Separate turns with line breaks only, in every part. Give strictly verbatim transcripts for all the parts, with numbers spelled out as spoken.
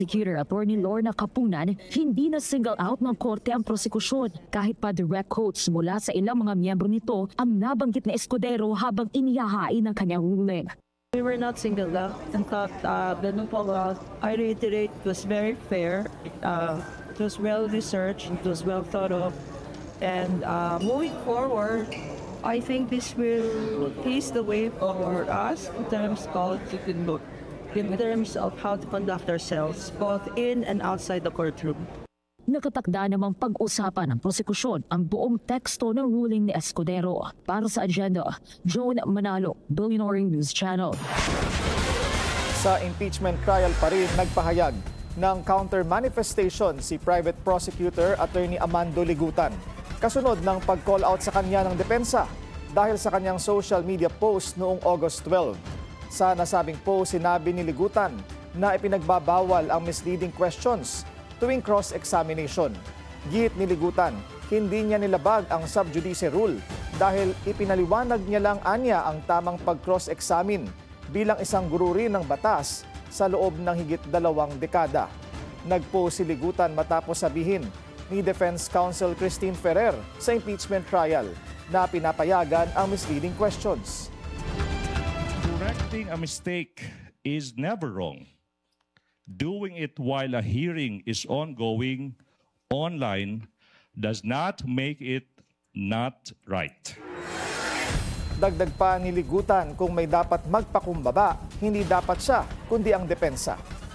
Prosecutor Attorney Lorna Kapunan, hindi na single out ng korte ang prosekusyon kahit pa direct quotes mula sa ilang mga miyembro nito ang nabanggit na Escudero habang inihahain ng kanyang ruling.
We were not singled out. In fact, uh, the Nupola, I reiterate, it was very fair. Uh, it was well researched. It was well thought of. And uh, moving forward, I think this will pave the way for us in terms of in terms of how to conduct ourselves both in and outside the courtroom.
Nakatakda namang pag-usapan ng prosekusyon ang buong teksto ng ruling ni Escudero. Para sa agenda, Joan Manalo, Billionaire News Channel.
Sa impeachment trial pa rin nagpahayag ng counter-manifestation si Private Prosecutor Attorney Amando Ligutan. Kasunod ng pag-call out sa kanya ng depensa dahil sa kanyang social media post noong August twelve. Sa nasabing post, sinabi ni Ligutan na ipinagbabawal ang misleading questions tuwing cross-examination. Gihit ni Ligutan, hindi niya nilabag ang sub judice rule dahil ipinaliwanag niya lang anya ang tamang pag-cross-examine bilang isang guro rin ng batas sa loob ng higit dalawang dekada. Nag-post si Ligutan matapos sabihin ni Defense Counsel Christine Ferrer sa impeachment trial na pinapayagan ang misleading questions.
Correcting a mistake is never wrong. Doing it while a hearing is ongoing online does not make it not right.
Dagdag pa ni Ligutan, kung may dapat magpakumbaba, hindi dapat siya, kundi ang depensa.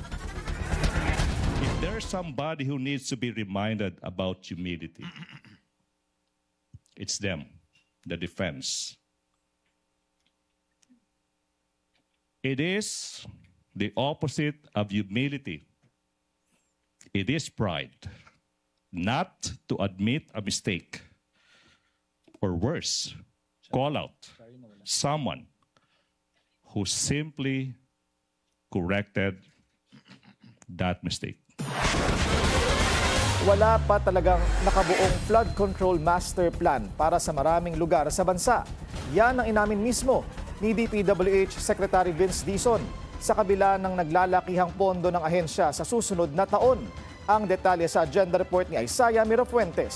If there's somebody who needs to be reminded about humility, it's them, the defense. It is the opposite of humility. It is pride, not to admit a mistake, or worse, call out someone who simply corrected that mistake.
Wala pa talagang nakabuong flood control master plan para sa maraming lugar sa bansa. Yan ang inamin mismo ni D P W H Secretary Vince Dizon sa kabila ng naglalakihang pondo ng ahensya sa susunod na taon. Ang detalye sa agenda report ni Isaiah Mirafuentes.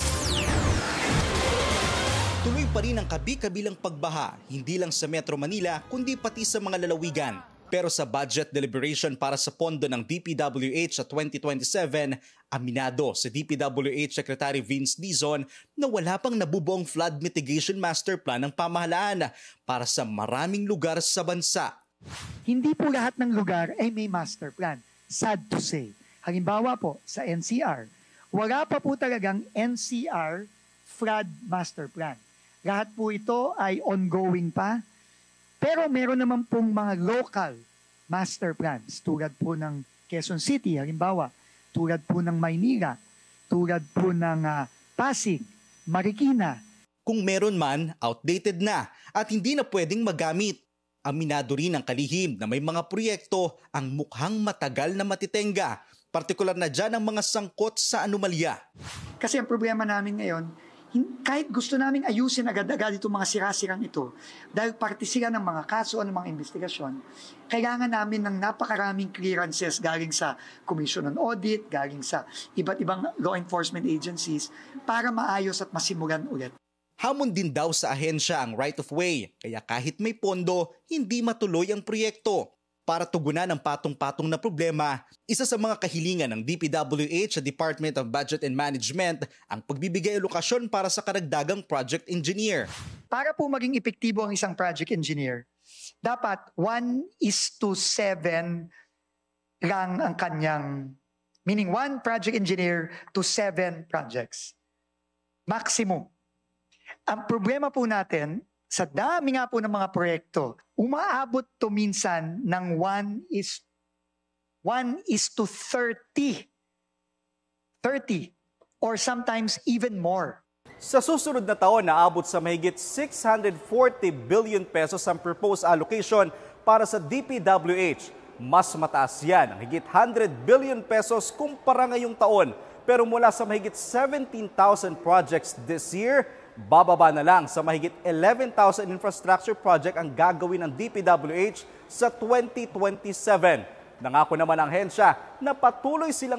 Tuloy pa rin ang kabi-kabilang pagbaha, hindi lang sa Metro Manila kundi pati sa mga lalawigan. Pero sa budget deliberation para sa pondo ng D P W H sa twenty twenty-seven, aminado si D P W H Secretary Vince Dizon na wala pang nabubuong flood mitigation master plan ng pamahalaan para sa maraming lugar sa bansa.
Hindi po lahat ng lugar ay may master plan. Sad to say. Halimbawa po, sa N C R, wala pa po talagang N C R flood master plan. Lahat po ito ay ongoing pa. Pero meron naman pong mga local master plans tulad po ng Quezon City, halimbawa, tulad po ng Maynila, tulad po ng uh, Pasig, Marikina.
Kung meron man, outdated na at hindi na pwedeng magamit. Aminado rin ang kalihim na may mga proyekto ang mukhang matagal na matitenga, partikular na dyan ang mga sangkot sa anomalya.
Kasi ang problema namin ngayon, kahit gusto naming ayusin agad-agad itong mga sirasirang ito, dahil parte sila ng mga kaso o ng mga investigasyon, kailangan namin ng napakaraming clearances galing sa Commission on Audit, galing sa iba't ibang law enforcement agencies para maayos at masimulan ulit.
Hamon din daw sa ahensya ang right of way, kaya kahit may pondo, hindi matuloy ang proyekto. Para tugunan ang patong-patong na problema, isa sa mga kahilingan ng D P W H sa Department of Budget and Management ang pagbibigay alokasyon para sa karagdagang project engineer.
Para po maging epektibo ang isang project engineer, dapat one is to seven lang ang kanyang, meaning one project engineer to seven projects. Maximum. Ang problema po natin, sa dami nga po ng mga proyekto, umaabot to minsan ng one is one is to thirty. thirty or sometimes even more.
Sa susunod na taon, naabot sa mahigit six hundred forty billion pesos ang proposed allocation para sa D P W H. Mas mataas yan, ang higit one hundred billion pesos kumpara ngayong taon. Pero mula sa mahigit seventeen thousand projects this year, bababa na lang sa mahigit eleven thousand infrastructure project ang gagawin ng D P W H sa twenty twenty-seven.
Nangako naman ang hensya na patuloy silang